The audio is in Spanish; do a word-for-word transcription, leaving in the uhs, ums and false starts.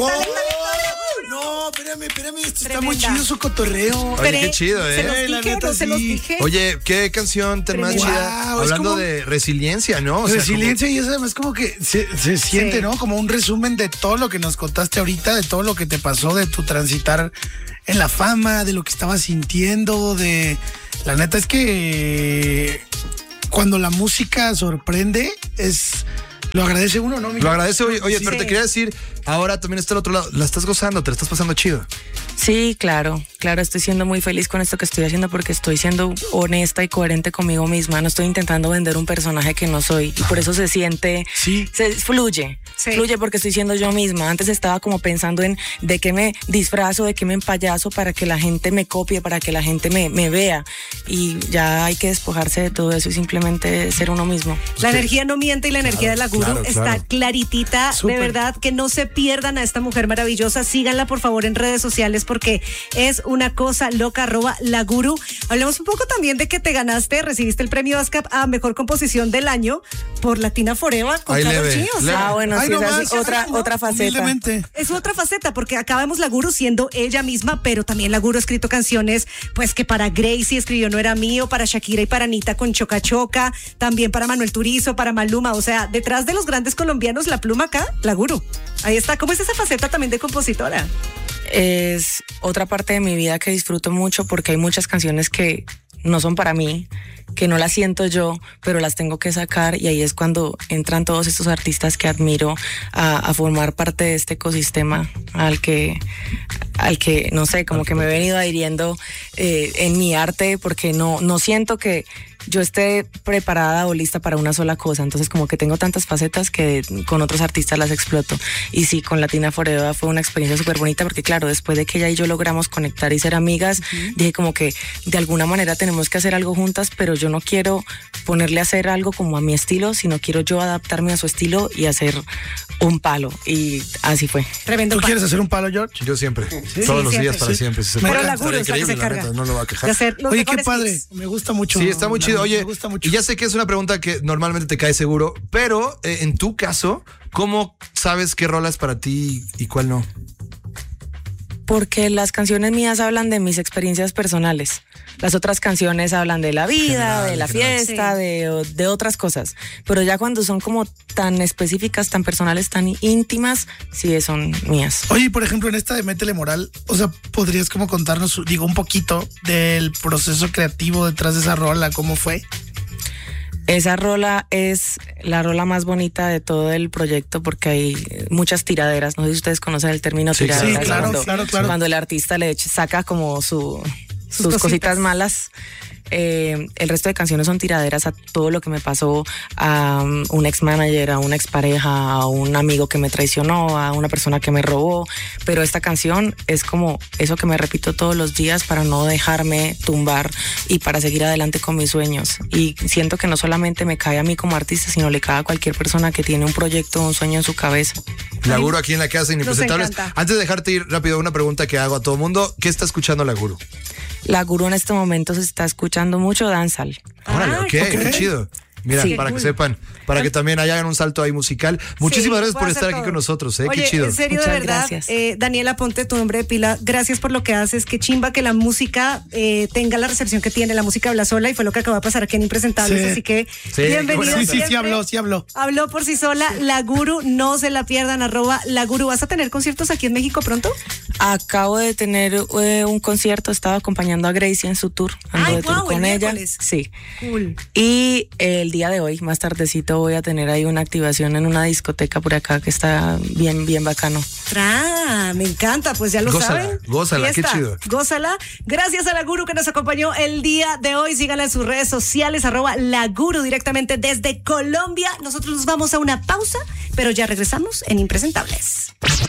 ¡Oh! sale No, espérame, espérame, esto Tremenda. está muy chido su cotorreo. Oye, qué chido, ¿Se ¿eh? los Eh, la dije o neta, no se los sí. dije? Oye, qué canción tan más Tremendo. chida. Wow, es Hablando como- de resiliencia, ¿no? O sea, Resiliencia y eso además como que se, se siente, Sí. ¿no? Como un resumen de todo lo que nos contaste ahorita, de todo lo que te pasó, de tu transitar en la fama, de lo que estabas sintiendo, de... La neta es que cuando la música sorprende, es... Lo agradece uno, ¿no? como- Lo agradece, oye, oye, Sí. pero te quería decir, ahora también está al otro lado. La estás gozando, te la estás pasando chido. Sí, claro, claro, estoy siendo muy feliz con esto que estoy haciendo porque estoy siendo honesta y coherente conmigo misma, no estoy intentando vender un personaje que no soy y por eso se siente, Sí. se fluye, Sí. fluye porque estoy siendo yo misma. Antes estaba como pensando en de qué me disfrazo, de qué me empayazo para que la gente me copie, para que la gente me, me vea y ya hay que despojarse de todo eso y simplemente ser uno mismo. La energía no miente y la energía de la gurú claro, está claro. claritita. Súper. De verdad que no se pierdan a esta mujer maravillosa. Síganla por favor en redes sociales porque es una cosa loca, arroba la gurú. Hablemos un poco también de que te ganaste, recibiste el premio ASCAP a Mejor Composición del Año por Latina Forever con Ahí Karol leve, G. O sea, leve. Ah, bueno, Ay, sí, no esa más, es otra, ¿no? otra faceta. Humildemente. es otra faceta porque acabamos la gurú siendo ella misma, pero también la gurú ha escrito canciones pues que para Gracie escribió No Era Mío, para Shakira y para Anita con Choca Choca, también para Manuel Turizo, para Maluma, o sea, detrás de los grandes colombianos, la pluma acá, la gurú. Ahí está, ¿cómo es esa faceta también de compositora? Es otra parte de mi vida que disfruto mucho porque hay muchas canciones que no son para mí, que no las siento yo, pero las tengo que sacar y ahí es cuando entran todos estos artistas que admiro a, a formar parte de este ecosistema al que, al que no sé, como que me he venido adhiriendo eh, en mi arte porque no, no siento que yo esté preparada o lista para una sola cosa, entonces como que tengo tantas facetas que con otros artistas las exploto. Y sí, con Latina Forever fue una experiencia súper bonita porque claro, después de que ella y yo logramos conectar y ser amigas, uh-huh. dije como que de alguna manera tenemos que hacer algo juntas, pero yo no quiero ponerle a hacer algo como a mi estilo, sino quiero yo adaptarme a su estilo y hacer un palo. Y así fue. Tremendo. ¿Tú palo. quieres hacer un palo, George? Yo siempre. Sí, Todos los siempre. días, para Sí. siempre. Si se Pero puede, la estaría gurú es la que increíble, se la carga. neta, no lo va a quejar. De hacer los Oye, qué mejores padre. hits. Me gusta mucho. Sí, está muy chido. Me Oye, gusta mucho. y ya sé que es una pregunta que normalmente te cae seguro, pero eh, en tu caso, ¿cómo sabes qué rola es para ti y cuál no? Porque las canciones mías hablan de mis experiencias personales. Las otras canciones hablan de la vida, General, de la general. fiesta, Sí. de, de otras cosas. Pero ya cuando son como tan específicas, tan personales, tan íntimas, sí son mías. Oye, por ejemplo, en esta de Métele Moral, o sea, ¿podrías como contarnos, digo, un poquito del proceso creativo detrás de esa rola? ¿Cómo fue? Esa rola es la rola más bonita de todo el proyecto porque hay muchas tiraderas. No sé si ustedes conocen el término Sí, tiradera. Sí, es claro, cuando, claro, claro. Cuando el artista le echa- saca como su, sus, cositas. cositas malas. Eh, el resto de canciones son tiraderas a todo lo que me pasó, a um, un ex manager, a una expareja, a un amigo que me traicionó, a una persona que me robó. Pero esta canción es como eso que me repito todos los días para no dejarme tumbar y para seguir adelante con mis sueños. Y siento que no solamente me cae a mí como artista, sino le cae a cualquier persona que tiene un proyecto, un sueño en su cabeza. La Guru aquí en la casa, Inimpresentables. encanta. Antes de dejarte ir rápido, una pregunta que hago a todo mundo. ¿Qué está escuchando la Guru? La Gurú en este momento se está escuchando mucho dancehall. Órale, Ah, ok, qué chido. Mira, Sí. para que Cool. sepan, para que también hagan un salto ahí musical. Muchísimas Sí, gracias por puedo estar hacer aquí todo. con nosotros, ¿eh? Oye, Qué chido. en serio, Muchas de verdad, gracias. eh, Daniela, ponte tu nombre de pila. Gracias por lo que haces. Qué chimba que la música eh, tenga la recepción que tiene. La música habla sola y fue lo que acaba de pasar aquí en Impresentables. Sí. Así que, Sí, bienvenida. qué buena Sí, sí, sí, siempre. habló, sí habló. Habló por sí sola. La Guru, no se la pierdan. Arroba la Guru. ¿Vas a tener conciertos aquí en México pronto? Acabo de tener eh, un concierto, estaba acompañando a Gracie en su tour, ando Ay, de tour guau, el con ella. miércoles. Sí. Cool. Y el día de hoy, más tardecito, voy a tener ahí una activación en una discoteca por acá que está bien, bien bacano. Tra, me encanta, pues ya lo Gózala, saben. gózala, qué Fiesta, chido. Gózala. Gracias a la Guru que nos acompañó el día de hoy. Síganla en sus redes sociales, arroba la Guru directamente desde Colombia. Nosotros nos vamos a una pausa, pero ya regresamos en Impresentables.